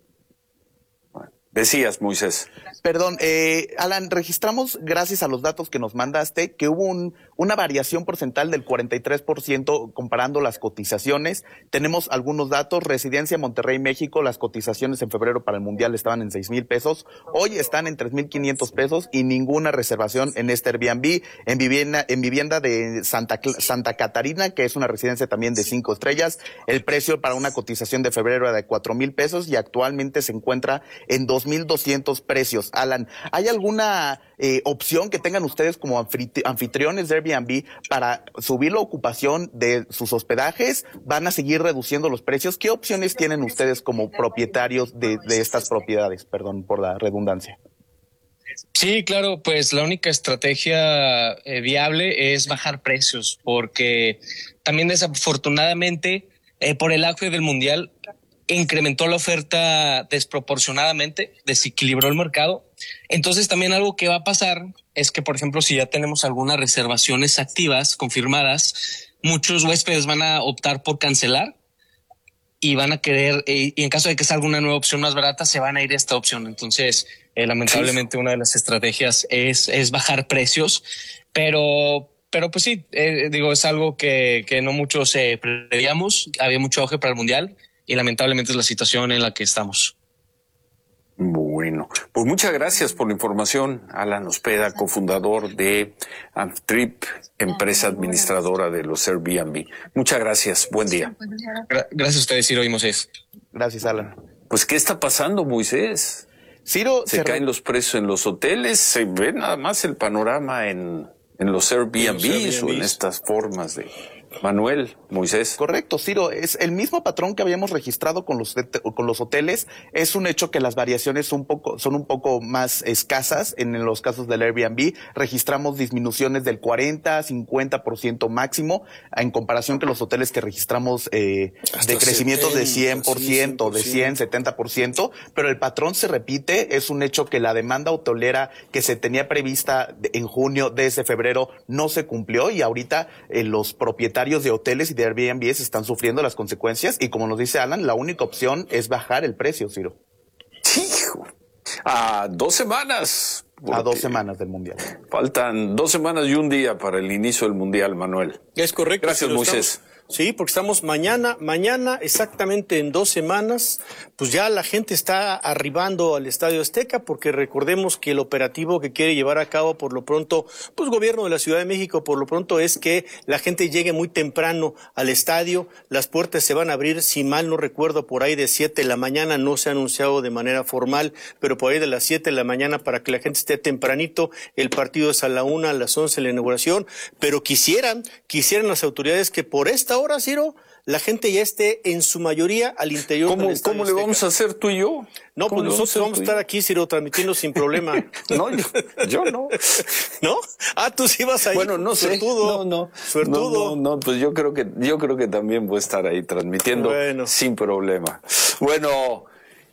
Decías, Moisés. Perdón, Alan, registramos, gracias a los datos que nos mandaste, que hubo una variación porcentual del 43% comparando las cotizaciones. Tenemos algunos datos. Residencia Monterrey, México, las cotizaciones en febrero para el Mundial estaban en 6,000 pesos. Hoy están en 3,500 pesos y ninguna reservación en este Airbnb. En vivienda de Santa Catarina, que es una residencia también de 5 estrellas, el precio para una cotización de febrero era de 4,000 pesos y actualmente se encuentra en 2,200 precios. Alan, ¿hay alguna opción que tengan ustedes como anfitriones de Airbnb para subir la ocupación de sus hospedajes? ¿Van a seguir reduciendo los precios? ¿Qué opciones tienen ustedes como propietarios de estas propiedades? Perdón por la redundancia. Sí, claro, pues la única estrategia viable es bajar precios, porque también desafortunadamente por el auge del Mundial incrementó la oferta desproporcionadamente, desequilibró el mercado. Entonces también algo que va a pasar es que, por ejemplo, si ya tenemos algunas reservaciones activas, confirmadas, muchos huéspedes van a optar por cancelar y van a querer, y en caso de que salga una nueva opción más barata, se van a ir a esta opción. Entonces, lamentablemente, una de las estrategias es bajar precios, pero pues sí, es algo que no muchos preveíamos. Había mucho auge para el Mundial y lamentablemente es la situación en la que estamos. Bueno, pues muchas gracias por la información, Alan Ospeda, cofundador de Trip, empresa administradora de los Airbnb. Muchas gracias, buen día. Gracias a ustedes, Ciro y Moisés. Gracias, Alan. Pues, ¿qué está pasando, Moisés? Ciro, se caen los precios en los hoteles, se ve nada más el panorama en los Airbnbs o en estas formas de... Manuel, Moisés. Correcto, Ciro, es el mismo patrón que habíamos registrado con los hoteles. Es un hecho que las variaciones son un poco más escasas en los casos del Airbnb. Registramos disminuciones del 40-50% máximo en comparación con los hoteles que registramos de crecimientos de 100%, de 100-70%, pero el patrón se repite. Es un hecho que la demanda hotelera que se tenía prevista en junio desde febrero no se cumplió, y ahorita los propietarios de hoteles y de Airbnb están sufriendo las consecuencias, y como nos dice Alan, la única opción es bajar el precio, Ciro. Hijo, a 2 semanas. A 2 semanas del Mundial. Faltan 2 semanas y un día para el inicio del Mundial, Manuel. Es correcto. Gracias, Moisés. Sí, porque estamos mañana exactamente en 2 semanas, pues ya la gente está arribando al Estadio Azteca, porque recordemos que el operativo que quiere llevar a cabo por lo pronto, pues gobierno de la Ciudad de México, por lo pronto es que la gente llegue muy temprano al estadio. Las puertas se van a abrir, si mal no recuerdo, por ahí de 7 de la mañana, no se ha anunciado de manera formal, pero por ahí de las 7 de la mañana para que la gente esté tempranito. El partido es a la 1, a las 11 la inauguración, pero quisieran las autoridades que por esta esta hora, Ciro, la gente ya esté en su mayoría al interior del Estadio ¿Cómo le vamos a hacer tú y yo? No, pues nosotros vamos a estar aquí, Ciro, transmitiendo sin problema. No, yo no. ¿No? Tú sí vas ahí. Bueno, no sé. Suertudo. Suertudo. No, pues yo creo que también voy a estar ahí transmitiendo sin problema. Bueno,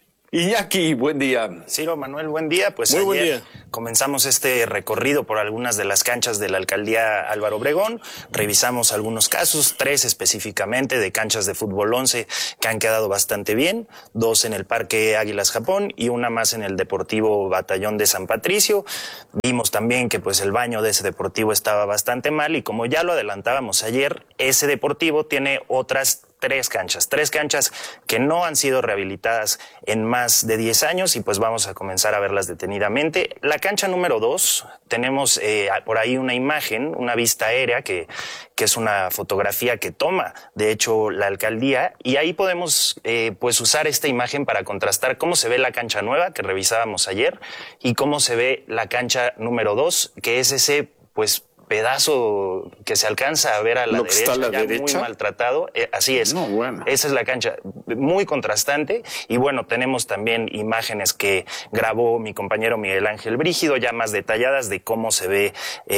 Iñaki, buen día. Ciro, Manuel, buen día. Pues muy ayer buen día. Comenzamos este recorrido por algunas de las canchas de la alcaldía Álvaro Obregón. Revisamos algunos casos, 3 específicamente de canchas de fútbol 11 que han quedado bastante bien, 2 en el Parque Águilas Japón y una más en el Deportivo Batallón de San Patricio. Vimos también que pues el baño de ese deportivo estaba bastante mal y como ya lo adelantábamos ayer, ese deportivo tiene otras 3 canchas que no han sido rehabilitadas en más de 10 años y pues vamos a comenzar a verlas detenidamente. La cancha número 2, tenemos por ahí una imagen, una vista aérea que es una fotografía que toma, de hecho, la alcaldía y ahí podemos pues usar esta imagen para contrastar cómo se ve la cancha nueva que revisábamos ayer y cómo se ve la cancha número 2, que es ese pues pedazo que se alcanza a ver a la derecha, muy maltratado. Así es. No, bueno. Esa es la cancha, muy contrastante. Y bueno, tenemos también imágenes que grabó mi compañero Miguel Ángel Brígido, ya más detalladas de cómo se ve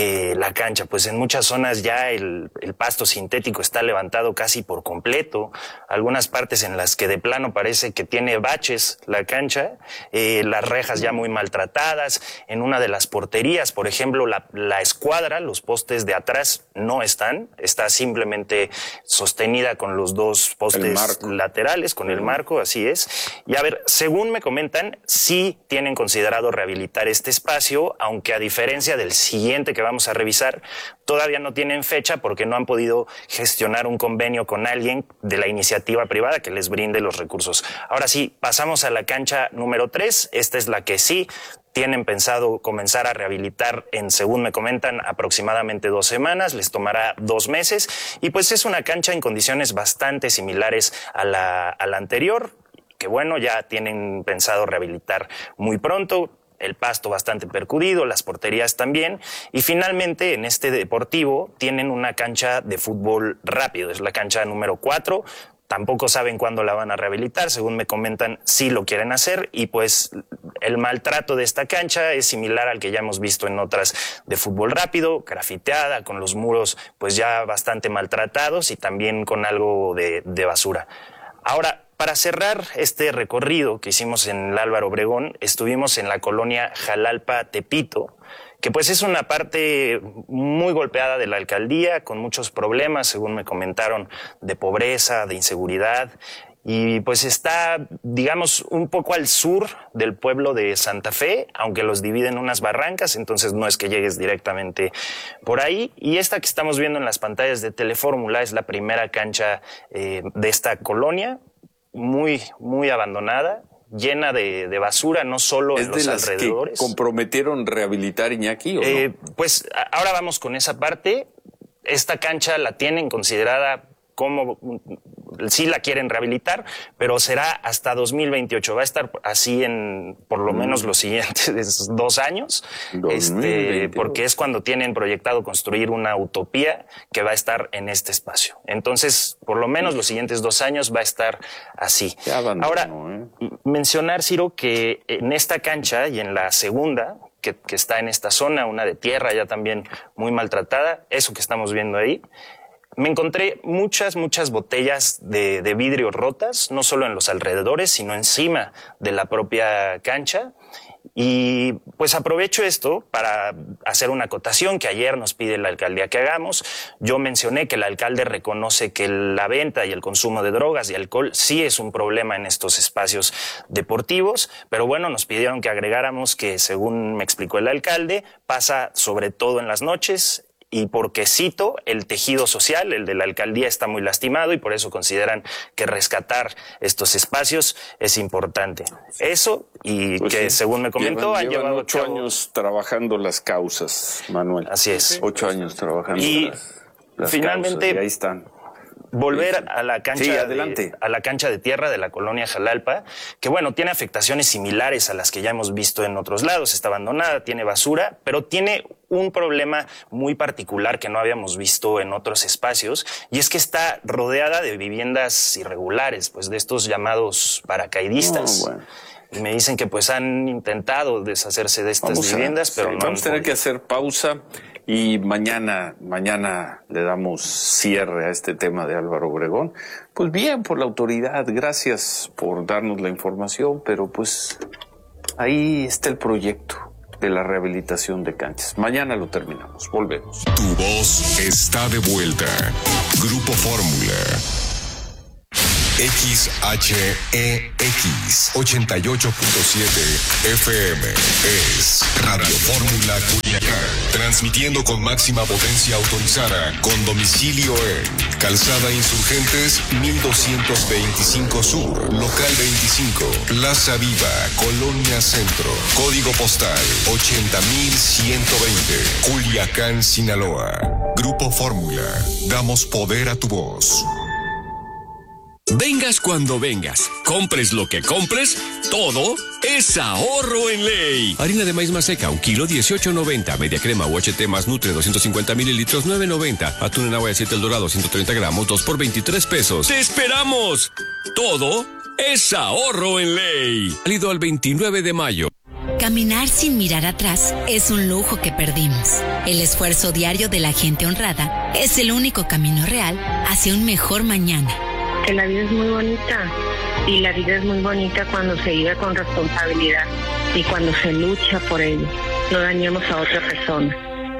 la cancha. Pues en muchas zonas ya el pasto sintético está levantado casi por completo. Algunas partes en las que de plano parece que tiene baches la cancha. Las rejas ya muy maltratadas. En una de las porterías, por ejemplo, la escuadra, los postes de atrás no está simplemente sostenida con los 2 postes laterales, con el marco, así es. Y a ver, según me comentan, sí tienen considerado rehabilitar este espacio, aunque a diferencia del siguiente que vamos a revisar, todavía no tienen fecha porque no han podido gestionar un convenio con alguien de la iniciativa privada que les brinde los recursos. Ahora sí, pasamos a la cancha número 3. Esta es la que sí tienen pensado comenzar a rehabilitar en, según me comentan, aproximadamente 2 semanas, les tomará 2 meses y pues es una cancha en condiciones bastante similares a la anterior, que bueno, ya tienen pensado rehabilitar muy pronto. El pasto bastante percudido, las porterías también. Y finalmente, en este deportivo, tienen una cancha de fútbol rápido. Es la cancha número 4. Tampoco saben cuándo la van a rehabilitar. Según me comentan, sí lo quieren hacer. Y pues el maltrato de esta cancha es similar al que ya hemos visto en otras de fútbol rápido, grafiteada, con los muros pues ya bastante maltratados y también con algo de basura. Ahora, para cerrar este recorrido que hicimos en el Álvaro Obregón, estuvimos en la colonia Jalalpa Tepito, que pues es una parte muy golpeada de la alcaldía, con muchos problemas, según me comentaron, de pobreza, de inseguridad, y pues está, digamos, un poco al sur del pueblo de Santa Fe, aunque los dividen unas barrancas, entonces no es que llegues directamente por ahí. Y esta que estamos viendo en las pantallas de Telefórmula es la primera cancha de esta colonia, muy, muy abandonada, llena de basura, no solo en los alrededores. ¿Que comprometieron rehabilitar, Iñaki, o no? Pues ahora vamos con esa parte. Esta cancha la tienen considerada como, sí la quieren rehabilitar, pero será hasta 2028. Va a estar así en por lo menos los siguientes 2 años, porque es cuando tienen proyectado construir una utopía que va a estar en este espacio. Entonces, por lo menos los siguientes 2 años va a estar así. Ahora, mencionar, Ciro, que en esta cancha y en la segunda, que está en esta zona, una de tierra ya también muy maltratada, eso que estamos viendo ahí, me encontré muchas botellas de vidrio rotas, no solo en los alrededores, sino encima de la propia cancha. Y pues aprovecho esto para hacer una acotación que ayer nos pide la alcaldía que hagamos. Yo mencioné que el alcalde reconoce que la venta y el consumo de drogas y alcohol sí es un problema en estos espacios deportivos, pero bueno, nos pidieron que agregáramos que, según me explicó el alcalde, pasa sobre todo en las noches. Y porque, cito, el tejido social, el de la alcaldía, está muy lastimado y por eso consideran que rescatar estos espacios es importante. Eso, y pues que sí, según me comentó, han llevado 8 años trabajando las causas, Manuel. Así es. 8 años trabajando y las finalmente, causas, y ahí están. volver a la cancha, a la cancha de tierra de la colonia Jalalpa, que bueno, tiene afectaciones similares a las que ya hemos visto en otros lados. Está abandonada, tiene basura, pero tiene un problema muy particular que no habíamos visto en otros espacios, y es que está rodeada de viviendas irregulares, pues de estos llamados paracaidistas. Y me dicen que pues han intentado deshacerse de estas viviendas, pero no. Vamos a tener que hacer pausa y mañana le damos cierre a este tema de Álvaro Obregón. Pues bien por la autoridad, gracias por darnos la información, pero pues ahí está el proyecto de la rehabilitación de canchas. Mañana lo terminamos, volvemos. Tu voz está de vuelta. Grupo Fórmula. XHEX 88.7 FM es Radio Fórmula Culiacán, transmitiendo con máxima potencia autorizada, con domicilio en Calzada Insurgentes 1225 Sur, Local 25, Plaza Viva, Colonia Centro, Código Postal 80120, Culiacán, Sinaloa. Grupo Fórmula, damos poder a tu voz. Vengas cuando vengas, compres lo que compres, todo es ahorro en ley. Harina de maíz maseca, 1 kilo, 18.90. Media crema UHT más Nutre, 250 mililitros, 9.90. Atún en agua de 7 El Dorado, 130 gramos, 2 por 23 pesos. ¡Te esperamos! Todo es ahorro en ley. Válido al 29 de mayo. Caminar sin mirar atrás es un lujo que perdimos. El esfuerzo diario de la gente honrada es el único camino real hacia un mejor mañana. Que la vida es muy bonita, y la vida es muy bonita cuando se vive con responsabilidad y cuando se lucha por ello. No dañemos a otra persona.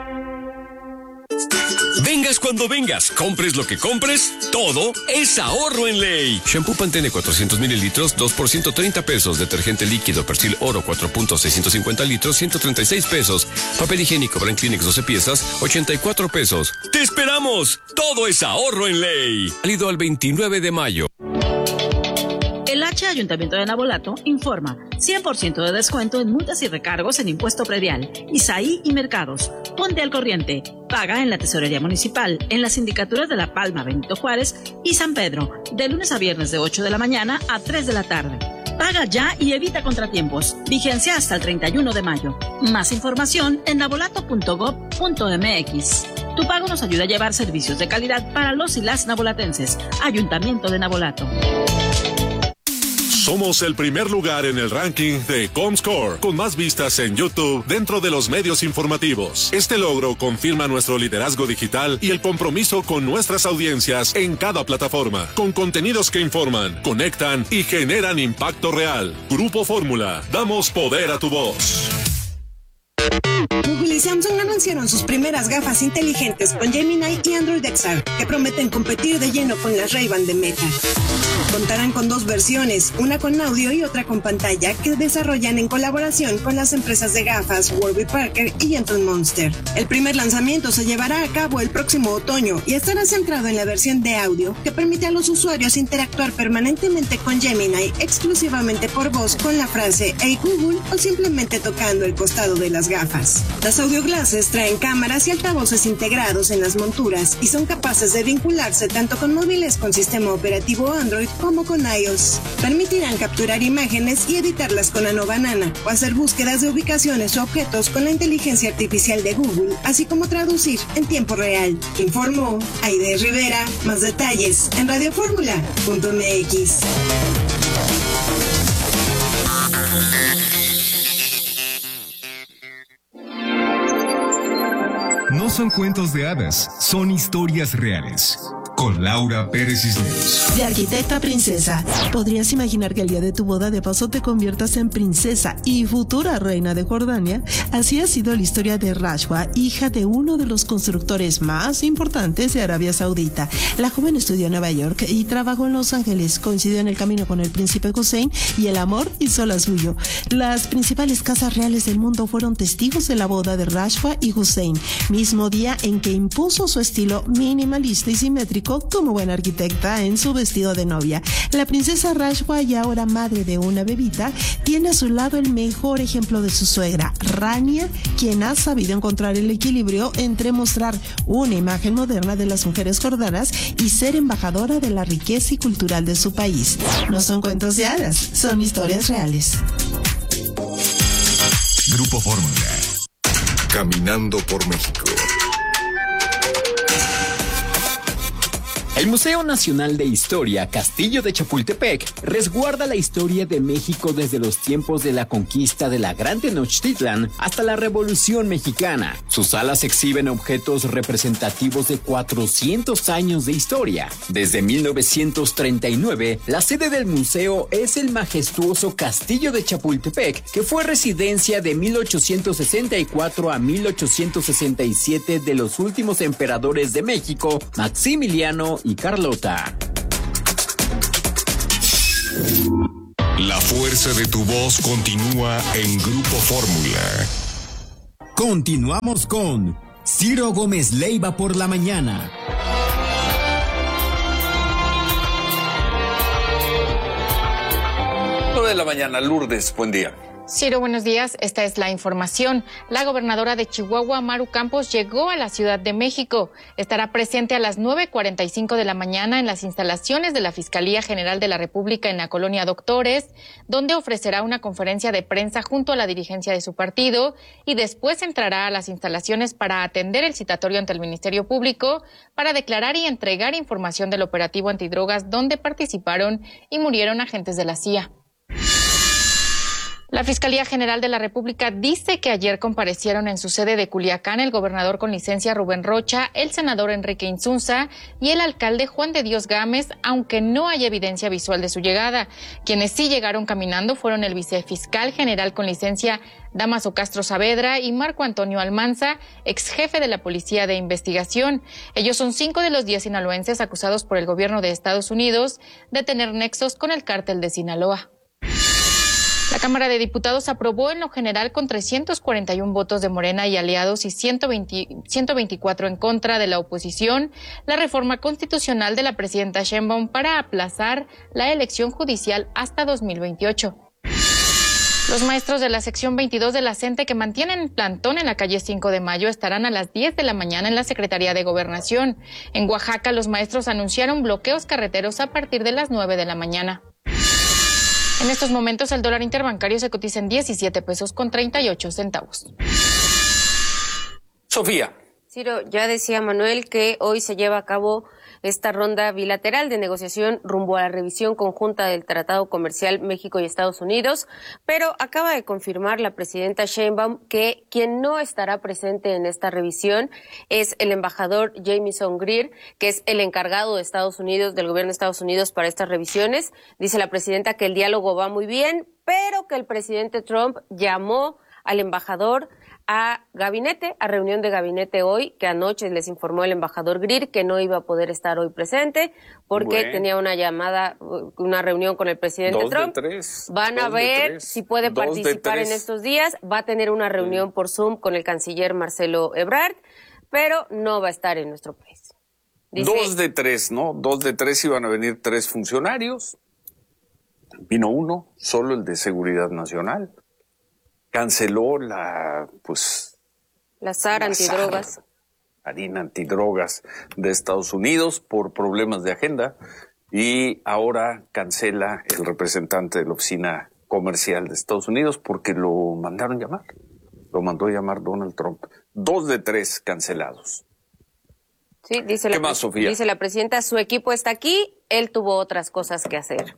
Vengas cuando vengas, compres lo que compres, todo es ahorro en ley. Shampoo Pantene 400 mililitros, 2 por 130 pesos. Detergente líquido Persil Oro 4 puntos 650 litros, 136 pesos. Papel higiénico Brand Kleenex 12 piezas, 84 pesos. ¡Te esperamos! Todo es ahorro en ley. Válido al 29 de mayo. El H Ayuntamiento de Navolato informa 100% de descuento en multas y recargos en impuesto predial, ISAI y mercados. Ponte al corriente. Paga en la Tesorería Municipal, en las sindicaturas de La Palma, Benito Juárez y San Pedro, de lunes a viernes de 8 de la mañana a 3 de la tarde. Paga ya y evita contratiempos. Vigencia hasta el 31 de mayo. Más información en navolato.gov.mx. Tu pago nos ayuda a llevar servicios de calidad para los y las navolatenses. Ayuntamiento de Navolato. Somos el primer lugar en el ranking de Comscore, con más vistas en YouTube dentro de los medios informativos. Este logro confirma nuestro liderazgo digital y el compromiso con nuestras audiencias en cada plataforma, con contenidos que informan, conectan y generan impacto real. Grupo Fórmula, damos poder a tu voz. Google y Samsung anunciaron sus primeras gafas inteligentes con Gemini y Android XR, que prometen competir de lleno con las Ray-Ban de Meta. Contarán con 2 versiones, una con audio y otra con pantalla, que desarrollan en colaboración con las empresas de gafas Warby Parker y Gentle Monster. El primer lanzamiento se llevará a cabo el próximo otoño y estará centrado en la versión de audio, que permite a los usuarios interactuar permanentemente con Gemini exclusivamente por voz con la frase "Hey Google" o simplemente tocando el costado de las gafas. Las audio glasses traen cámaras y altavoces integrados en las monturas y son capaces de vincularse tanto con móviles con sistema operativo Android como con iOS. Permitirán capturar imágenes y editarlas con Nano Banana o hacer búsquedas de ubicaciones o objetos con la inteligencia artificial de Google, así como traducir en tiempo real. Informó Aide Rivera. Más detalles en radioformula.mx. No son cuentos de hadas, son historias reales. Con Laura Pérez Cisneros. De arquitecta a princesa. ¿Podrías imaginar que el día de tu boda de paso te conviertas en princesa y futura reina de Jordania? Así ha sido la historia de Rashwa, hija de uno de los constructores más importantes de Arabia Saudita. La joven estudió en Nueva York y trabajó en Los Ángeles. Coincidió en el camino con el príncipe Hussein y el amor hizo la suyo. Las principales casas reales del mundo fueron testigos de la boda de Rashwa y Hussein, mismo día en que impuso su estilo minimalista y simétrico hijo como buena arquitecta en su vestido de novia. La princesa Rashwa, y ahora madre de una bebita, tiene a su lado el mejor ejemplo de su suegra, Rania, quien ha sabido encontrar el equilibrio entre mostrar una imagen moderna de las mujeres jordanas y ser embajadora de la riqueza y cultural de su país. No son cuentos de hadas, son historias reales. Grupo Fórmula. Caminando por México. El Museo Nacional de Historia Castillo de Chapultepec resguarda la historia de México desde los tiempos de la conquista de la Gran Tenochtitlan hasta la Revolución Mexicana. Sus salas exhiben objetos representativos de 400 años de historia. Desde 1939, la sede del museo es el majestuoso Castillo de Chapultepec, que fue residencia de 1864 a 1867 de los últimos emperadores de México, Maximiliano y Carlota. La fuerza de tu voz continúa en Grupo Fórmula. Continuamos con Ciro Gómez Leiva por la mañana. 9 de la mañana, Lourdes, buen día. Ciro, buenos días. Esta es la información. La gobernadora de Chihuahua, Maru Campos, llegó a la Ciudad de México. Estará presente a las 9:45 de la mañana en las instalaciones de la Fiscalía General de la República en la colonia Doctores, donde ofrecerá una conferencia de prensa junto a la dirigencia de su partido y después entrará a las instalaciones para atender el citatorio ante el Ministerio Público para declarar y entregar información del operativo antidrogas donde participaron y murieron agentes de la CIA. La Fiscalía General de la República dice que ayer comparecieron en su sede de Culiacán el gobernador con licencia Rubén Rocha, el senador Enrique Insunza y el alcalde Juan de Dios Gámez, aunque no hay evidencia visual de su llegada. Quienes sí llegaron caminando fueron el vicefiscal general con licencia Dámaso Castro Saavedra y Marco Antonio Almanza, ex jefe de la Policía de Investigación. Ellos son 5 de los 10 sinaloenses acusados por el gobierno de Estados Unidos de tener nexos con el cártel de Sinaloa. La Cámara de Diputados aprobó en lo general con 341 votos de Morena y aliados y 124 en contra de la oposición la reforma constitucional de la presidenta Sheinbaum para aplazar la elección judicial hasta 2028. Los maestros de la sección 22 de la CENTE que mantienen plantón en la calle 5 de Mayo estarán a las 10 de la mañana en la Secretaría de Gobernación. En Oaxaca, los maestros anunciaron bloqueos carreteros a partir de las 9 de la mañana. En estos momentos el dólar interbancario se cotiza en 17 pesos con 38 centavos. Sofía. Ciro, ya decía Manuel que hoy se lleva a cabo esta ronda bilateral de negociación rumbo a la revisión conjunta del Tratado Comercial México y Estados Unidos, pero acaba de confirmar la presidenta Sheinbaum que quien no estará presente en esta revisión es el embajador Jamieson Greer, que es el encargado de Estados Unidos, del gobierno de Estados Unidos para estas revisiones. Dice la presidenta que el diálogo va muy bien, pero que el presidente Trump llamó al embajador a gabinete, a reunión de gabinete hoy, que anoche les informó el embajador Greer que no iba a poder estar hoy presente porque tenía una llamada, una reunión con el presidente Trump. Van a ver si puede participar en estos días. Va a tener una reunión por Zoom con el canciller Marcelo Ebrard, pero no va a estar en nuestro país. Dice, 2 de 3, ¿no? 2 de 3 iban a venir 3 funcionarios. Vino uno, solo el de Seguridad Nacional. Canceló la SAR antidrogas. Harina antidrogas de Estados Unidos por problemas de agenda y ahora cancela el representante de la oficina comercial de Estados Unidos porque lo mandaron llamar. Lo mandó llamar Donald Trump. 2 de 3 cancelados. Sí, dice ¿Qué más, Sofía? Dice la presidenta, su equipo está aquí, él tuvo otras cosas que hacer.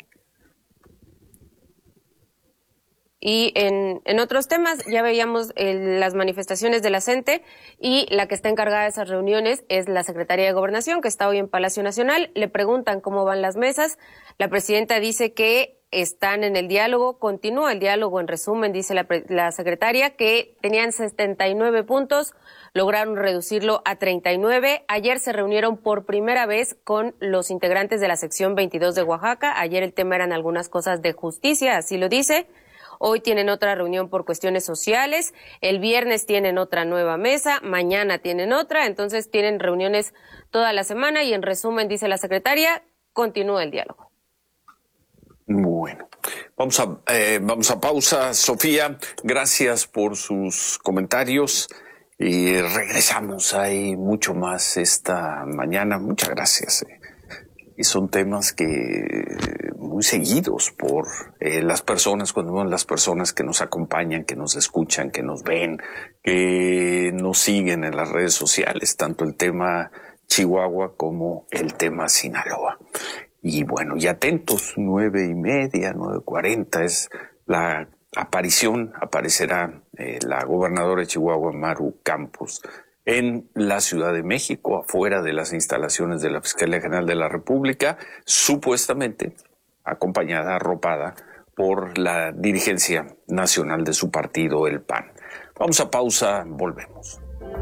Y en otros temas ya veíamos las manifestaciones de la CENTE y la que está encargada de esas reuniones es la Secretaría de Gobernación, que está hoy en Palacio Nacional. Le preguntan cómo van las mesas. La presidenta dice que están en el diálogo, continúa el diálogo. En resumen, dice la secretaria que tenían 79 puntos, lograron reducirlo a 39. Ayer se reunieron por primera vez con los integrantes de la sección 22 de Oaxaca. Ayer el tema eran algunas cosas de justicia, así lo dice. Hoy tienen otra reunión por cuestiones sociales, el viernes tienen otra nueva mesa, mañana tienen otra, entonces tienen reuniones toda la semana y en resumen, dice la secretaria, continúa el diálogo. Bueno, vamos a pausa. Sofía, gracias por sus comentarios y regresamos. Hay mucho más esta mañana. Muchas gracias. Y son temas que muy seguidos por las personas, cuando vemos las personas que nos acompañan, que nos escuchan, que nos ven, que nos siguen en las redes sociales, tanto el tema Chihuahua como el tema Sinaloa. Y bueno, y atentos, 9:30, 9:40 es la aparecerá la gobernadora de Chihuahua, Maru Campos, en la Ciudad de México, afuera de las instalaciones de la Fiscalía General de la República, supuestamente acompañada, arropada por la dirigencia nacional de su partido, el PAN. Vamos a pausa, volvemos.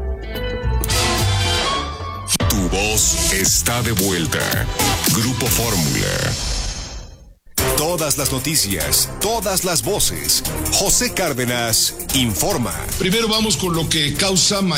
Tu voz está de vuelta. Grupo Fórmula. Todas las noticias, todas las voces. José Cárdenas informa. Primero vamos con lo que causa